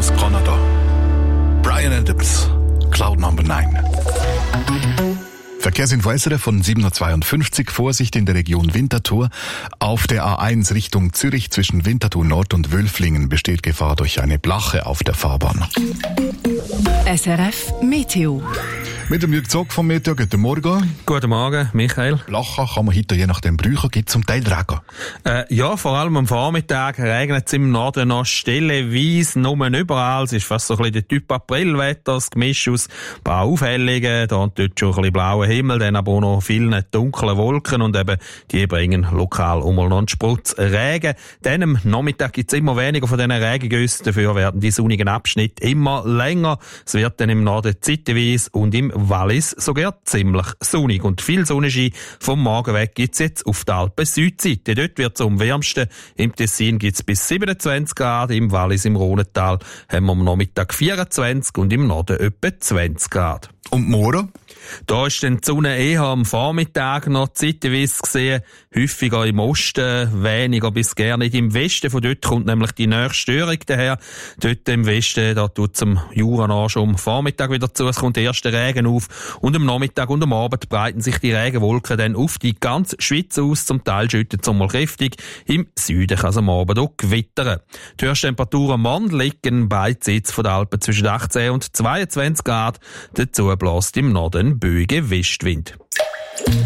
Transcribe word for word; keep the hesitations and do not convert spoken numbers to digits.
aus Kanada. Brian Adams, Cloud Number neun. Verkehrsinfo S R F von sieben Uhr zweiundfünfzig. Vorsicht in der Region Winterthur. Auf der A eins Richtung Zürich zwischen Winterthur Nord und Wülflingen besteht Gefahr durch eine Blache auf der Fahrbahn. S R F Meteo. Mit dem Jürg Zog vom Meteo, guten Morgen. Guten Morgen, Michael. Blache kann man heute je nachdem brauchen, gibt zum Teil Regen. Äh, ja, vor allem am Vormittag regnet es im Norden noch stellenweise, nur überall. Es ist fast so ein bisschen der Typ Aprilwetter, das Gemisch aus ein paar Aufhellungen, da und dort schon ein bisschen blauer Himmel, dann aber auch noch viele dunkle Wolken und eben die bringen lokal um noch einen Sprutz Regen. Dann am Nachmittag gibt es immer weniger von diesen Regengüssen, dafür werden die sonnigen Abschnitte immer länger. Es wird dann im Norden zeitweise und im Wallis sogar ziemlich sonnig. Und viel Sonnenschein vom Morgen weg gibt's jetzt auf der Alpen-Südseite. Dort wird's am wärmsten. Im Tessin gibt's bis siebenundzwanzig Grad, im Wallis, im Rhontal haben wir am Nachmittag vierundzwanzig und im Norden etwa zwanzig Grad. Und morgen? Da ist dann die Sonne eher am Vormittag noch zeitweise gesehen, häufiger im Osten, weniger bis gar nicht im Westen. Von dort kommt nämlich die nächste Störung daher. Dort im Westen, da tut es am Jura noch schon am Vormittag wieder zu, es kommt der erste Regen auf und am Nachmittag und am Abend breiten sich die Regenwolken dann auf die ganze Schweiz aus, zum Teil schüttet es mal kräftig. Im Süden kann es am Abend auch gewittern. Die Höchsttemperaturen am Morgen liegen beidseits von der Alpen zwischen achtzehn und zweiundzwanzig Grad. Dazu bläst im Norden böige Westwind.